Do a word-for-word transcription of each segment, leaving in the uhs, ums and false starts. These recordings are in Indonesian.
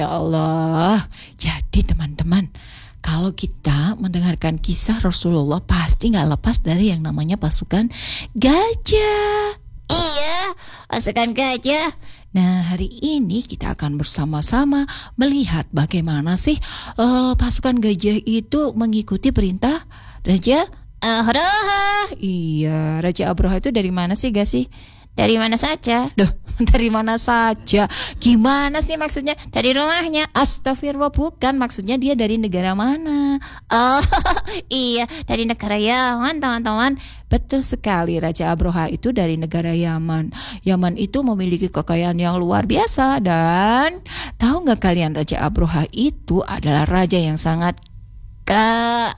Ya Allah. Jadi teman-teman, kalau kita mendengarkan kisah Rasulullah pasti gak lepas dari yang namanya pasukan gajah. Iya, pasukan gajah. Nah, hari ini kita akan bersama-sama melihat bagaimana sih uh, pasukan gajah itu mengikuti perintah Raja Abroha. Iya, Raja Abroha itu dari mana sih gak sih? Dari mana saja? Duh, dari mana saja? Gimana sih maksudnya? Dari rumahnya. Astagfirullah, bukan. Maksudnya dia dari negara mana? Oh, iya, dari negara Yaman, teman-teman. Betul sekali, Raja Abroha itu dari negara Yaman. Yaman itu memiliki kekayaan yang luar biasa. Dan tahu gak kalian, Raja Abroha itu adalah raja yang sangat kaya.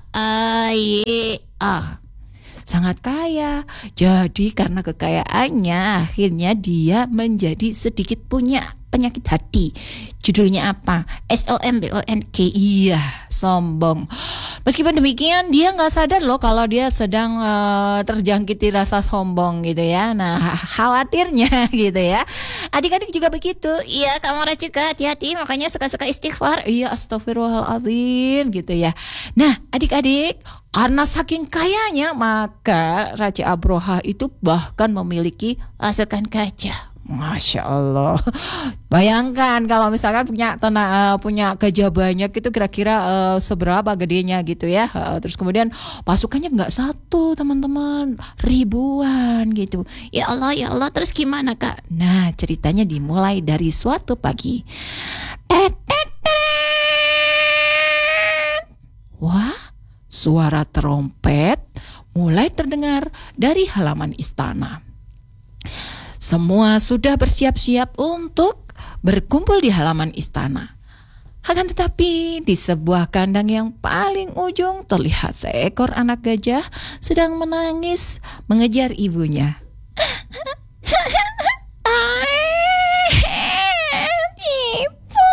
Sangat kaya. Jadi karena kekayaannya, akhirnya dia menjadi sedikit punya penyakit hati. Judulnya apa? S O M B O N G. Iya, sombong. Meskipun demikian, dia gak sadar loh kalau dia sedang uh, terjangkiti rasa sombong gitu ya. Nah, khawatirnya gitu ya. Adik-adik juga begitu. Iya, kamu juga hati-hati, makanya suka-suka istighfar. Iya, astagfirullahaladzim gitu ya. Nah, adik-adik, karena saking kayanya, maka Raja Abroha itu bahkan memiliki pasukan gajah. Masya Allah. Bayangkan kalau misalkan punya tanah uh, punya gajah banyak itu kira-kira uh, seberapa gedenya gitu ya. Uh, terus kemudian pasukannya nggak satu teman-teman, ribuan gitu. Ya Allah, ya Allah, terus gimana Kak? Nah, ceritanya dimulai dari suatu pagi. Wah, suara trompet mulai terdengar dari halaman istana. Semua sudah bersiap-siap untuk berkumpul di halaman istana. Akan tetapi di sebuah kandang yang paling ujung terlihat seekor anak gajah sedang menangis mengejar ibunya. Ibu,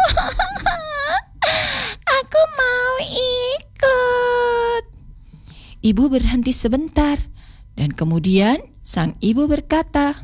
aku mau ikut. Ibu berhenti sebentar dan kemudian sang ibu berkata,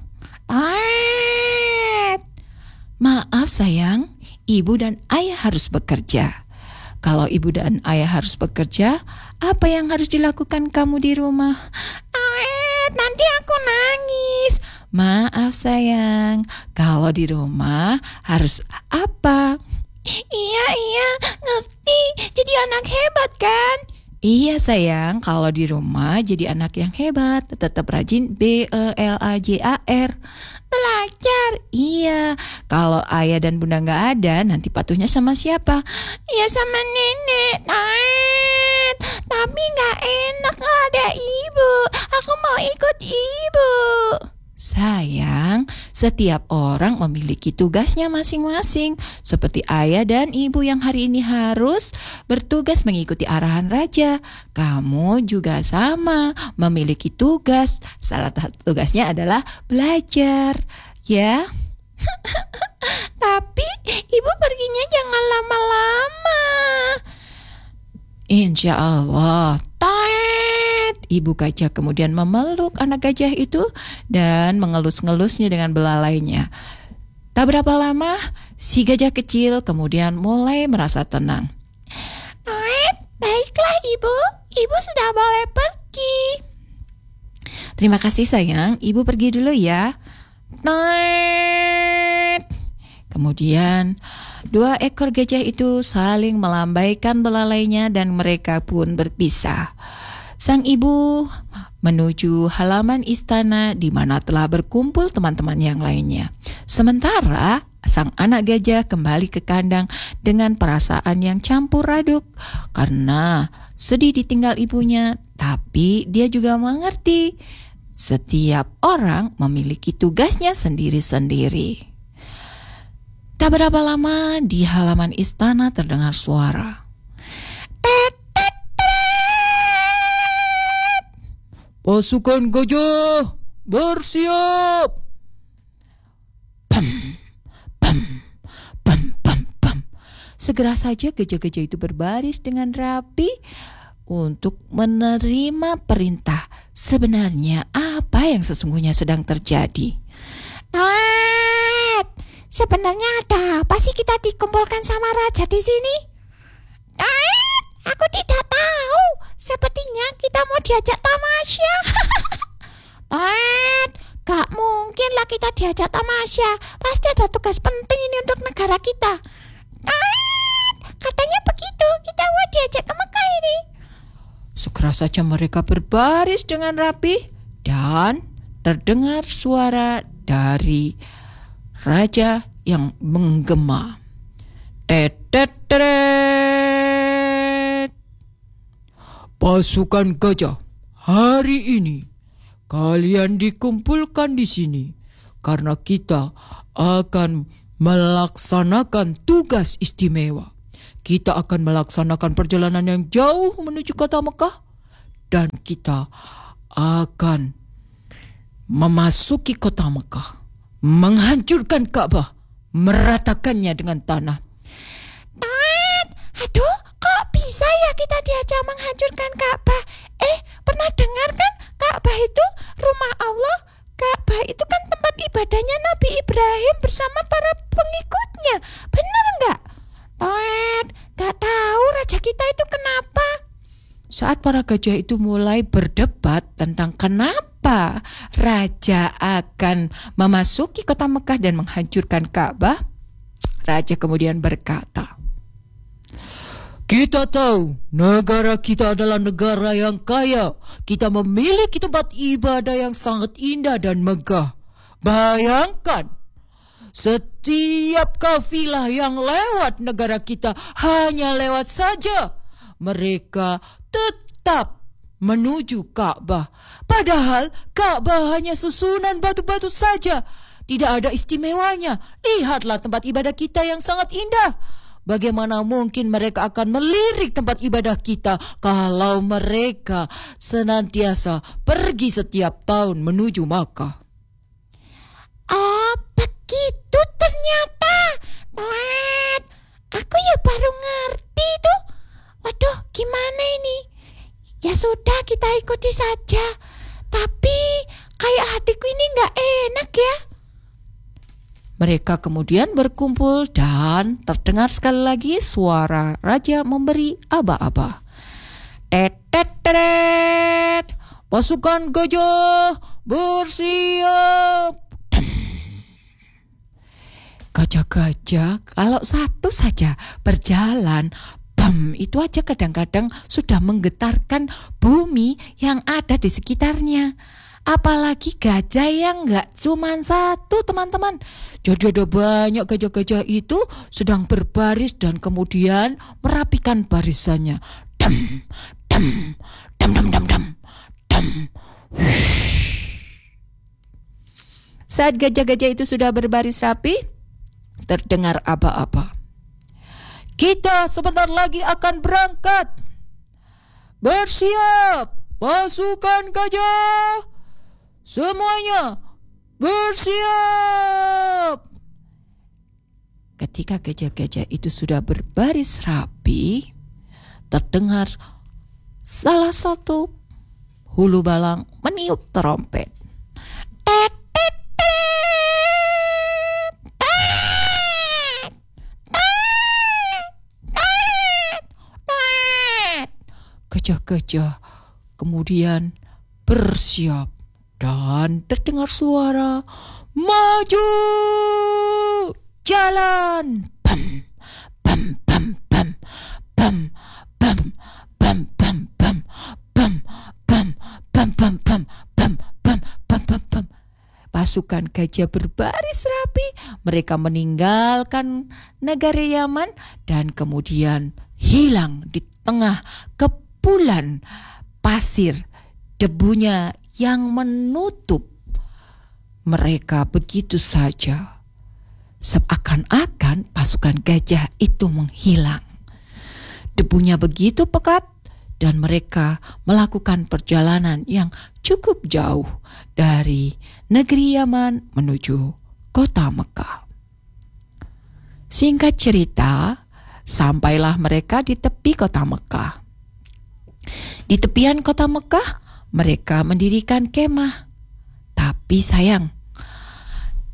"Maaf sayang, ibu dan ayah harus bekerja. Kalau ibu dan ayah harus bekerja, apa yang harus dilakukan kamu di rumah?" "Nanti aku nangis." "Maaf sayang, kalau di rumah harus apa?" "Iya, iya, ngerti. Jadi anak hebat kan?" "Iya sayang, kalau di rumah jadi anak yang hebat, tetap rajin B E L A J A R. Belajar." "Iya, kalau ayah dan bunda gak ada, nanti patuhnya sama siapa?" "Ya sama nenek." "Tet, tapi gak enak kalau ada ibu. Aku mau ikut ibu." "Sayang, setiap orang memiliki tugasnya masing-masing. Seperti ayah dan ibu yang hari ini harus bertugas mengikuti arahan raja. Kamu juga sama, memiliki tugas. Salah satu tugasnya adalah belajar, ya." "Tapi ibu perginya jangan lama-lama." "Insya Allah." Ibu gajah kemudian memeluk anak gajah itu dan mengelus-ngelusnya dengan belalainya. Tak berapa lama, si gajah kecil kemudian mulai merasa tenang. "Baiklah ibu, ibu sudah boleh pergi." "Terima kasih sayang, ibu pergi dulu ya." Kemudian dua ekor gajah itu saling melambaikan belalainya dan mereka pun berpisah. Sang ibu menuju halaman istana di mana telah berkumpul teman-teman yang lainnya. Sementara sang anak gajah kembali ke kandang dengan perasaan yang campur aduk karena sedih ditinggal ibunya, tapi dia juga mengerti setiap orang memiliki tugasnya sendiri-sendiri. Tak berapa lama di halaman istana terdengar suara. "Pasukan gajah, bersiap!" Pam, pam, pam, pam, pam. Segera saja gajah-gajah itu berbaris dengan rapi untuk menerima perintah. Sebenarnya apa yang sesungguhnya sedang terjadi? sebenarnya ada apa sih kita dikumpulkan sama raja di sini? Tet, aku tidak tahu. Sepertinya kita mau diajak tamasya. Tet, gak mungkin lah kita diajak tamasya. Pasti ada tugas penting ini untuk negara kita. Tet, katanya begitu, kita mau diajak ke Mekah ini. Segera saja mereka berbaris dengan rapi dan terdengar suara dari raja yang menggema. Tet-tet-tet. Pasukan gajah, hari ini kalian dikumpulkan di sini karena kita akan melaksanakan tugas istimewa. Kita akan melaksanakan perjalanan yang jauh menuju kota Mekah dan kita akan memasuki kota Mekah, menghancurkan Ka'bah, meratakannya dengan tanah. Tet, aduh, kok bisa ya kita diajak menghancurkan Ka'bah? Eh, pernah dengar kan Ka'bah itu rumah Allah? Ka'bah itu kan tempat ibadahnya Nabi Ibrahim bersama para pengikutnya. Benar enggak? Tet, gak tahu raja kita itu kenapa. Saat para gajah itu mulai berdebat tentang kenapa raja akan memasuki kota Mekah dan menghancurkan Ka'bah, raja kemudian berkata, kita tahu negara kita adalah negara yang kaya. Kita memiliki tempat ibadah yang sangat indah dan megah. Bayangkan, setiap kafilah yang lewat negara kita hanya lewat saja. Mereka tetap menuju Ka'bah. Padahal Ka'bah hanya susunan batu-batu saja. Tidak ada istimewanya. Lihatlah tempat ibadah kita yang sangat indah. Bagaimana mungkin mereka akan melirik tempat ibadah kita kalau mereka senantiasa pergi setiap tahun menuju Makkah? Oh, begitu ternyata. Tet, aku ya baru ngerti tuh. Waduh, gimana ini? Ya sudah, kita ikuti saja. Tapi kayak hatiku ini gak enak ya. Mereka kemudian berkumpul dan terdengar sekali lagi suara raja memberi aba-aba. Tet-tet-tet, pasukan gajah bersiap. Gajah-gajah kalau satu saja berjalan, bam, itu aja kadang-kadang sudah menggetarkan bumi yang ada di sekitarnya. Apalagi gajah yang gak cuma satu, teman-teman. Jadi ada banyak gajah-gajah itu sedang berbaris dan kemudian merapikan barisannya. Dam, dam, dam, dam, dam, dam, dam. Saat gajah-gajah itu sudah berbaris rapi, terdengar aba-aba. Kita sebentar lagi akan berangkat. Bersiap, pasukan gajah. Semuanya bersiap. Ketika gajah-gajah itu sudah berbaris rapi, terdengar salah satu hulu balang meniup trompet. Tet, tet, tet, tet, tet. Gajah-gajah kemudian bersiap. Dan terdengar suara maju jalan. Bam, bam, bam, bam, bam, bam, bam, bam, bam, bam, bam, bam, bam, bam, bam, bam, bam, bam, bam. Pasukan gajah berbaris rapi. Mereka meninggalkan negara Yaman dan kemudian hilang di tengah kepulan pasir. Debunya yang menutup mereka begitu saja. Seakan-akan pasukan gajah itu menghilang. Debunya begitu pekat dan mereka melakukan perjalanan yang cukup jauh dari negeri Yaman menuju kota Mekah. Singkat cerita, sampailah mereka di tepi kota Mekah. Di tepian kota Mekah, mereka mendirikan kemah. Tapi sayang,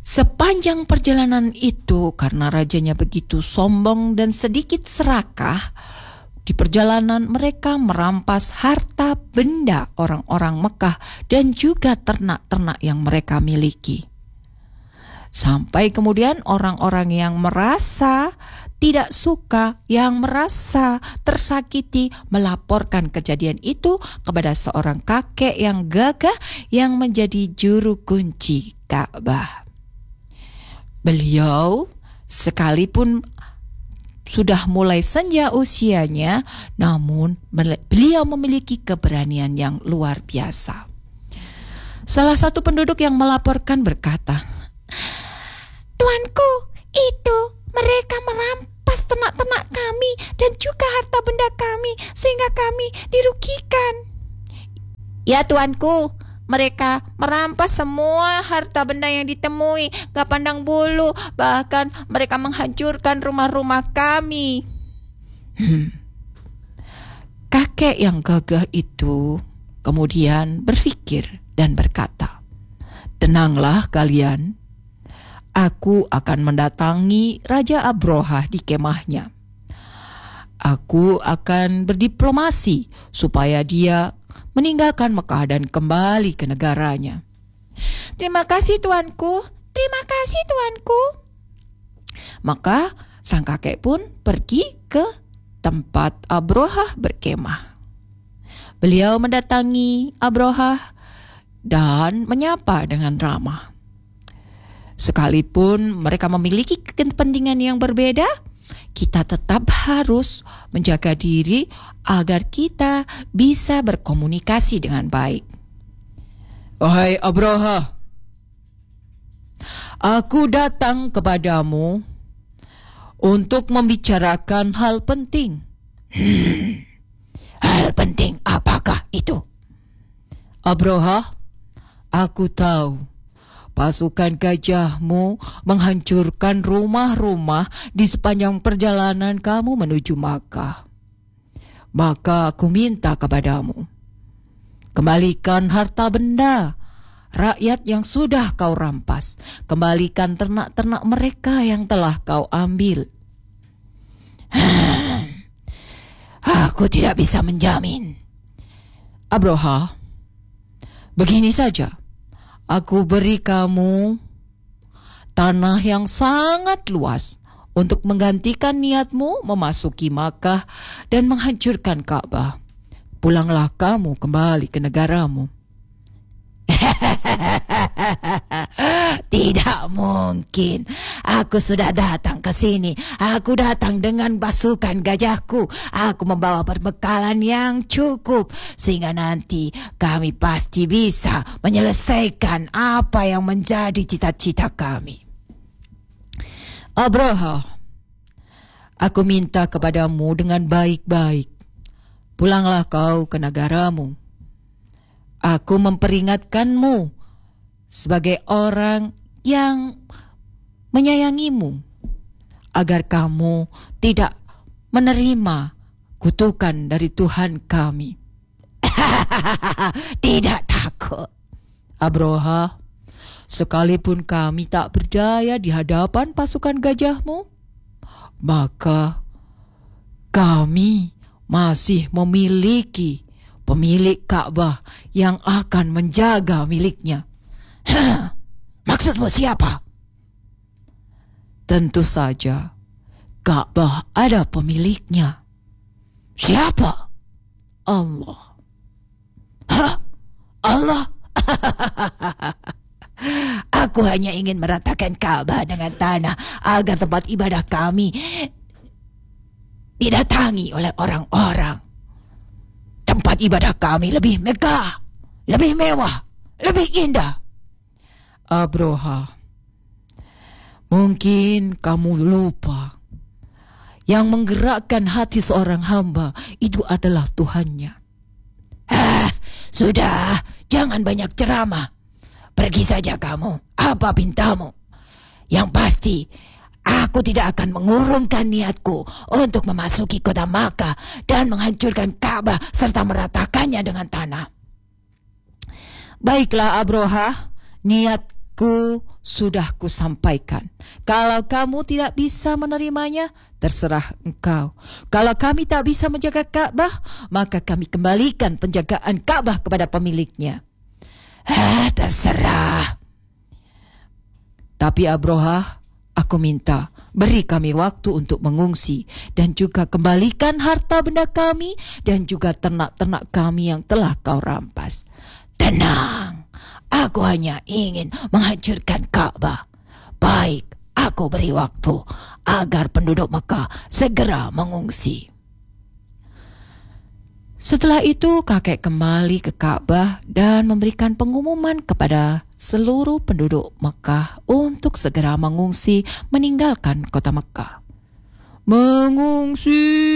Sepanjang perjalanan itu, karena rajanya begitu sombong dan sedikit serakah, di perjalanan mereka merampas harta benda orang-orang Mekah dan juga ternak-ternak yang mereka miliki. Sampai kemudian orang-orang yang merasa tidak suka, yang merasa tersakiti, melaporkan kejadian itu kepada seorang kakek yang gagah yang menjadi juru kunci Ka'bah. Beliau sekalipun sudah mulai senja usianya, namun beliau memiliki keberanian yang luar biasa. Salah satu penduduk yang melaporkan berkata, "Tuanku, itu mereka merampas ternak-ternak kami dan juga harta benda kami sehingga kami dirugikan." "Ya tuanku, mereka merampas semua harta benda yang ditemui, gak pandang bulu, bahkan mereka menghancurkan rumah-rumah kami." Hmm. Kakek yang gagah itu kemudian berpikir dan berkata, "Tenanglah kalian, aku akan mendatangi Raja Abrohah di kemahnya. Aku akan berdiplomasi supaya dia meninggalkan Mekah dan kembali ke negaranya." "Terima kasih tuanku, terima kasih tuanku." Maka sang kakek pun pergi ke tempat Abrohah berkemah. Beliau mendatangi Abrohah dan menyapa dengan ramah. Sekalipun mereka memiliki kepentingan yang berbeda, kita tetap harus menjaga diri agar kita bisa berkomunikasi dengan baik. "Wahai Abrohah, aku datang kepadamu untuk membicarakan hal penting." Hmm, hal penting apakah itu? "Abrohah, aku tahu pasukan gajahmu menghancurkan rumah-rumah di sepanjang perjalanan kamu menuju Makkah. Maka aku minta kepadamu, kembalikan harta benda rakyat yang sudah kau rampas. Kembalikan ternak-ternak mereka yang telah kau ambil." Hmm, aku tidak bisa menjamin. "Abrohah, begini saja. Aku beri kamu tanah yang sangat luas untuk menggantikan niatmu memasuki Makkah dan menghancurkan Ka'bah. Pulanglah kamu kembali ke negaramu." "Tidak mungkin. Aku sudah datang ke sini. Aku datang dengan pasukan gajahku. Aku membawa perbekalan yang cukup sehingga nanti kami pasti bisa menyelesaikan apa yang menjadi cita-cita kami." "Abrohah, aku minta kepadamu dengan baik-baik. Pulanglah kau ke negaramu. Aku memperingatkanmu sebagai orang yang menyayangimu agar kamu tidak menerima kutukan dari Tuhan kami." "Tidak takut. Abrohah, sekalipun kami tak berdaya di hadapan pasukan gajahmu, maka kami masih memiliki pemilik Ka'bah yang akan menjaga miliknya." "Maksudmu siapa?" "Tentu saja Ka'bah ada pemiliknya." "Siapa?" "Allah." "Hah? Allah?" "Aku hanya ingin meratakan Ka'bah dengan tanah agar tempat ibadah kami didatangi oleh orang-orang. Tempat ibadah kami lebih megah, lebih mewah, lebih indah." "Abrohah, mungkin kamu lupa, yang menggerakkan hati seorang hamba itu adalah Tuhannya." "Ah, sudah, jangan banyak ceramah. Pergi saja kamu, apa pintamu. Yang pasti, aku tidak akan mengurungkan niatku untuk memasuki kota Makkah dan menghancurkan Ka'bah serta meratakannya dengan tanah." "Baiklah Abrohah, niatku Aku sudah kusampaikan. Kalau kamu tidak bisa menerimanya, terserah engkau. Kalau kami tak bisa menjaga Ka'bah, maka kami kembalikan penjagaan Ka'bah kepada pemiliknya. Ah, terserah. Tapi Abrohah, aku minta beri kami waktu untuk mengungsi dan juga kembalikan harta benda kami dan juga ternak-ternak kami yang telah kau rampas. Tenang, aku hanya ingin menghancurkan Ka'bah. Baik, aku beri waktu agar penduduk Mekah segera mengungsi. Setelah itu kakek kembali ke Ka'bah dan memberikan pengumuman kepada seluruh penduduk Mekah untuk segera mengungsi meninggalkan kota Mekah. Mengungsi!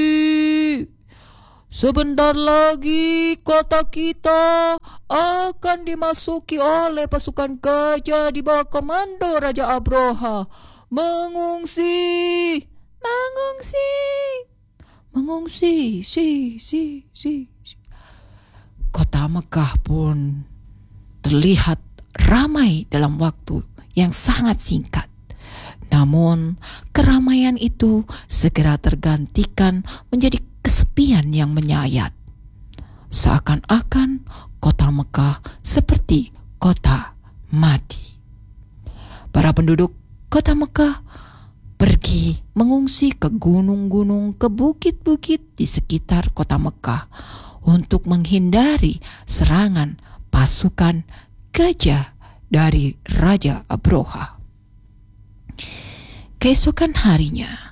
Sebentar lagi kota kita akan dimasuki oleh pasukan gajah di bawah komando Raja Abrohah. Mengungsi! Mengungsi! Mengungsi! Si, si, si, si. Kota Mekah pun terlihat ramai dalam waktu yang sangat singkat. Namun keramaian itu segera tergantikan menjadi kesepian yang menyayat. Seakan-akan kota Mekah seperti kota mati. Para penduduk kota Mekah pergi mengungsi ke gunung-gunung, ke bukit-bukit di sekitar kota Mekah untuk menghindari serangan pasukan gajah dari Raja Abrohah. Keesokan harinya,